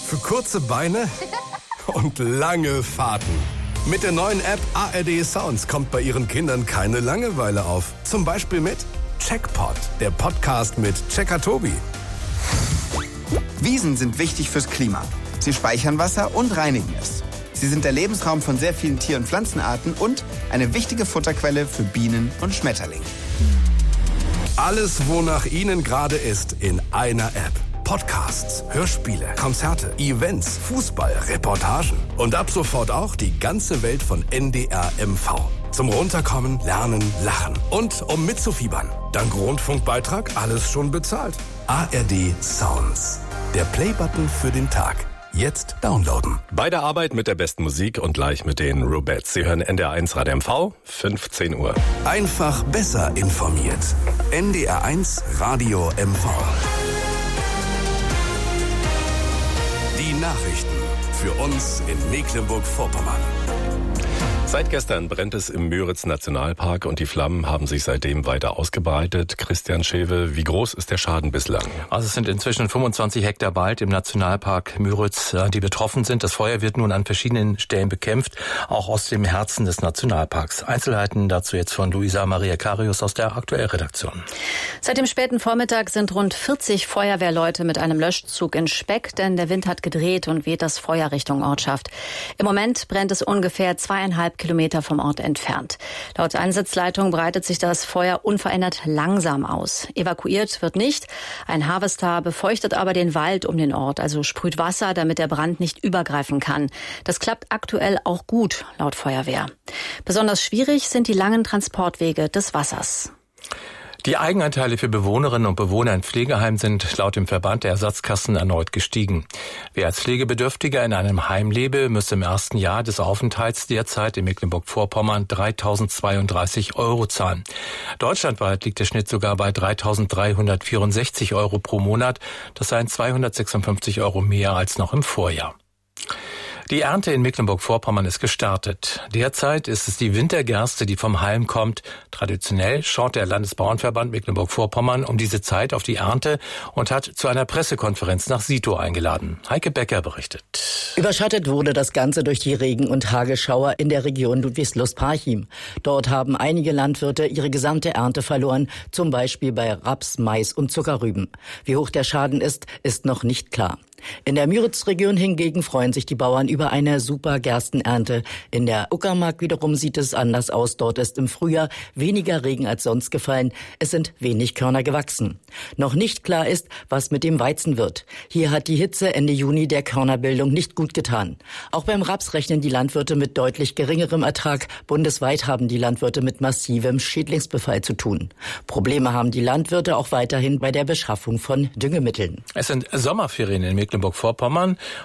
Für kurze Beine und lange Fahrten. Mit der neuen App ARD Sounds kommt bei Ihren Kindern keine Langeweile auf. Zum Beispiel mit Checkpot, der Podcast mit Checker Tobi. Wiesen sind wichtig fürs Klima. Sie speichern Wasser und reinigen es. Sie sind der Lebensraum von sehr vielen Tier- und Pflanzenarten und eine wichtige Futterquelle für Bienen und Schmetterlinge. Alles, wonach Ihnen gerade ist, in einer App. Podcasts, Hörspiele, Konzerte, Events, Fußball, Reportagen und ab sofort auch die ganze Welt von NDR MV. Zum Runterkommen, Lernen, Lachen und um mitzufiebern. Dank Rundfunkbeitrag alles schon bezahlt. ARD Sounds. Der Playbutton für den Tag. Jetzt downloaden. Bei der Arbeit mit der besten Musik und gleich mit den Rubettes. Sie hören NDR1 Radio MV, 15 Uhr. Einfach besser informiert. NDR1 Radio MV. Die Nachrichten für uns in Mecklenburg-Vorpommern. Seit gestern brennt es im Müritz-Nationalpark und die Flammen haben sich seitdem weiter ausgebreitet. Christian Schewe, wie groß ist der Schaden bislang? Also es sind inzwischen 25 Hektar Wald im Nationalpark Müritz, die betroffen sind. Das Feuer wird nun an verschiedenen Stellen bekämpft, auch aus dem Herzen des Nationalparks. Einzelheiten dazu jetzt von Luisa Maria Karius aus der Aktuellredaktion. Seit dem späten Vormittag sind rund 40 Feuerwehrleute mit einem Löschzug in Speck, denn der Wind hat gedreht und weht das Feuer Richtung Ortschaft. Im Moment brennt es ungefähr 2,5 Kilometer vom Ort entfernt. Laut Einsatzleitung breitet sich das Feuer unverändert langsam aus. Evakuiert wird nicht. Ein Harvester befeuchtet aber den Wald um den Ort, also sprüht Wasser, damit der Brand nicht übergreifen kann. Das klappt aktuell auch gut, laut Feuerwehr. Besonders schwierig sind die langen Transportwege des Wassers. Die Eigenanteile für Bewohnerinnen und Bewohner in Pflegeheimen sind laut dem Verband der Ersatzkassen erneut gestiegen. Wer als Pflegebedürftiger in einem Heim lebe, müsste im ersten Jahr des Aufenthalts derzeit in Mecklenburg-Vorpommern 3.032 € zahlen. Deutschlandweit liegt der Schnitt sogar bei 3.364 € pro Monat. Das seien 256 € mehr als noch im Vorjahr. Die Ernte in Mecklenburg-Vorpommern ist gestartet. Derzeit ist es die Wintergerste, die vom Halm kommt. Traditionell schaut der Landesbauernverband Mecklenburg-Vorpommern um diese Zeit auf die Ernte und hat zu einer Pressekonferenz nach Sito eingeladen. Heike Becker berichtet. Überschattet wurde das Ganze durch die Regen- und Hagelschauer in der Region Ludwigslust-Parchim. Dort haben einige Landwirte ihre gesamte Ernte verloren, zum Beispiel bei Raps, Mais und Zuckerrüben. Wie hoch der Schaden ist noch nicht klar. In der Müritz-Region hingegen freuen sich die Bauern über eine super Gerstenernte. In der Uckermark wiederum sieht es anders aus. Dort ist im Frühjahr weniger Regen als sonst gefallen. Es sind wenig Körner gewachsen. Noch nicht klar ist, was mit dem Weizen wird. Hier hat die Hitze Ende Juni der Körnerbildung nicht gut getan. Auch beim Raps rechnen die Landwirte mit deutlich geringerem Ertrag. Bundesweit haben die Landwirte mit massivem Schädlingsbefall zu tun. Probleme haben die Landwirte auch weiterhin bei der Beschaffung von Düngemitteln. Es sind Sommerferien in Mecklenburg-Vorpommern